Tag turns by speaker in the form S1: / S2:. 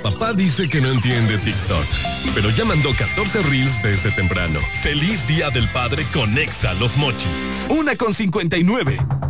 S1: Papá dice que no entiende TikTok, pero ya mandó 14 reels desde temprano. Feliz Día del Padre con Exa Los Mochis.
S2: 1:59.